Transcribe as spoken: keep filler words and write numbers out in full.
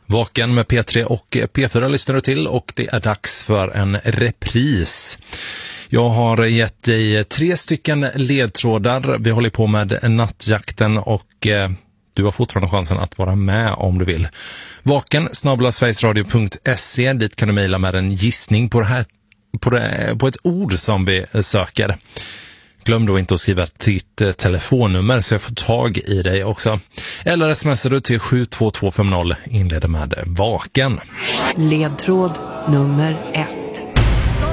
Vaken med P tre och P fyra lyssnar du till och det är dags för en repris. Jag har gett dig tre stycken ledtrådar. Vi håller på med nattjakten och eh, du har fortfarande chansen att vara med om du vill. Vaken snabel-a sverigesradio punkt se. Dit kan du mejla med en gissning på det här på, det, på ett ord som vi söker. Glöm då inte att skriva ditt telefonnummer så jag får tag i dig också. Eller smsar du till sju två två fem noll, inleder med vaken. Ledtråd nummer ett.